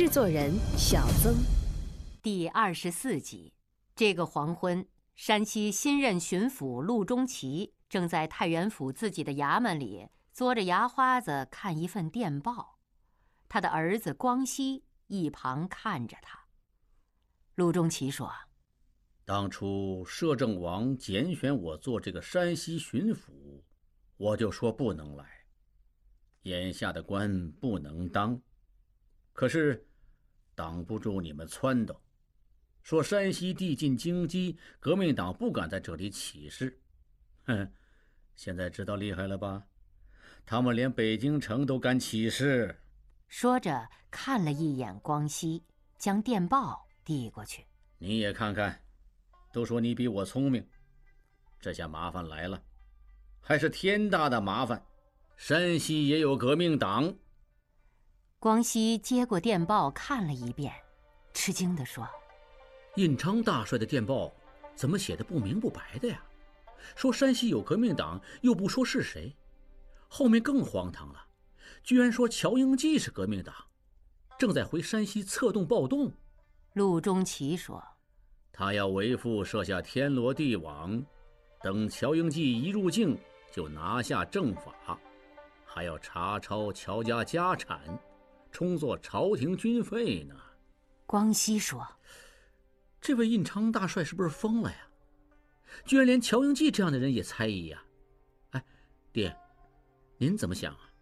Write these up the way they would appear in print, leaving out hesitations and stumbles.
制作人小曾。 第24集。这个黄昏，山西新任巡抚陆中奇正在太原府自己的衙门里嘬着牙花子看一份电报，他的儿子光熙一旁看着他。陆中奇说：“ 当初摄政王拣选我做这个山西巡抚，我就说不能来，眼下的官不能当。可是挡不住你们撺掇，说山西地尽经济，革命党不敢在这里起事。现在知道厉害了吧？他们连北京城都敢起事。” 说着看了一眼光熙，将电报递过去：“ 你也看看，都说你比我聪明，这下麻烦来了，还是天大的麻烦。山西也有革命党。” 光熙接过电报看了一遍，吃惊地说：“ 印昌大帅的电报怎么写的不明不白的呀？说山西有革命党，又不说是谁。后面更荒唐了，居然说乔英济是革命党，正在回山西策动暴动。” 陆中奇说：“ 他要为父设下天罗地网，等乔英济一入境就拿下正法，还要查抄乔家家产，充作朝廷军费呢。” 光熙说：“ 这位印昌大帅是不是疯了呀？居然连乔英济这样的人也猜疑呀！哎，爹，您怎么想啊？”“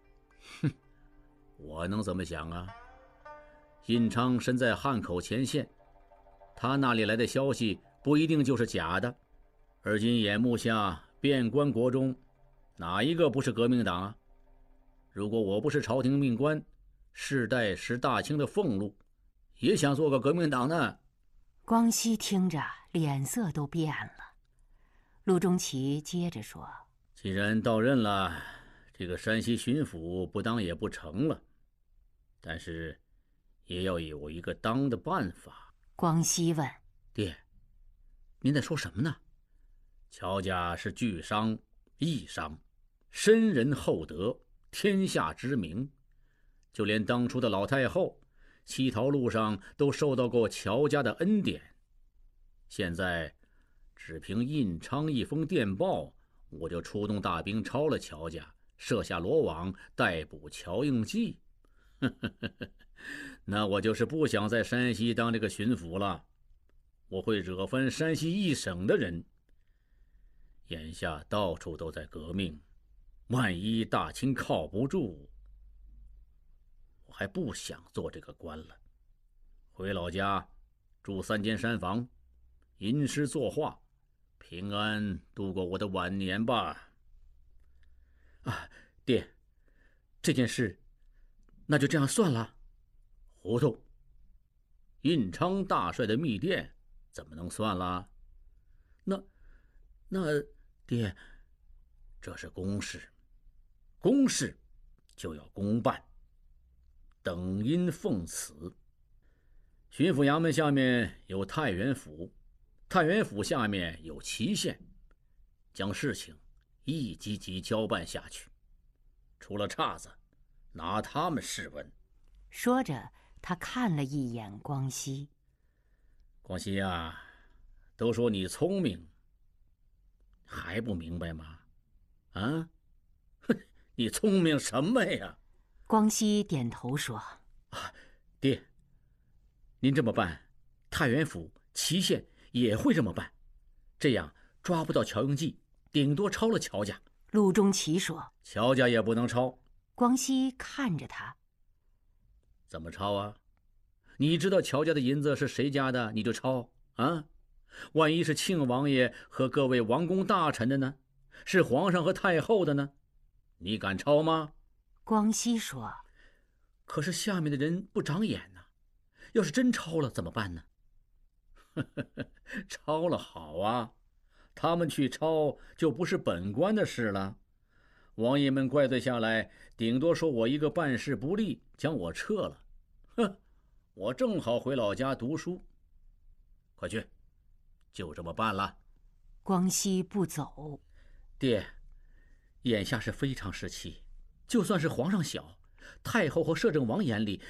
我能怎么想啊？印昌身在汉口前线，他那里来的消息不一定就是假的。而今眼目下遍观国中，哪一个不是革命党啊？如果我不是朝廷命官，世代识大清的俸禄，也想做个革命党呢。” 光熙听着脸色都变了。陆中奇接着说：“ 既然到任了，这个山西巡抚不当也不成了，但是也要有一个当的办法。” 光熙问：“ 爹，您在说什么呢？乔家是巨商、义商，深人厚德，天下知名，就连当初的老太后乞讨路上都受到过乔家的恩典。现在只凭印昌一封电报，我就出动大兵抄了乔家，设下罗网逮捕乔应济。那我就是不想在山西当这个巡抚了，我会惹翻山西一省的人。眼下到处都在革命，万一大清靠不住，我还不想做这个官了。回老家住3间山房，吟诗作画，平安度过我的晚年吧。”“啊，爹，这件事那就这样算了。”“糊涂！印昌大帅的密电怎么能算了？那爹，这是公事，公事就要公办，等因奉辞。巡抚衙门下面有太原府，太原府下面有祁县，将事情一级级交办下去，出了岔子，拿他们试问。” 说着他看了一眼光熙：“ 光熙呀，都说你聪明，还不明白吗？啊，你聪明什么呀？” 光熙点头说：“ 爹，您这么办，太原府、祁县也会这么办，这样抓不到乔应济，顶多抄了乔家。” 陆中奇说：“ 乔家也不能抄。” 光熙看着他：“ 怎么抄啊？你知道乔家的银子是谁家的，你就抄啊？万一是庆王爷和各位王公大臣的呢？是皇上和太后的呢？你敢抄吗？” 光熙说：“ 可是下面的人不长眼呢，要是真抄了怎么办呢？”“抄了好啊，他们去抄就不是本官的事了。王爷们怪罪下来，顶多说我一个办事不力，将我撤了。我正好回老家读书。快去，就这么办了。” 光熙不走。 “爹，眼下是非常时期，就算是皇上小，太后和摄政王眼里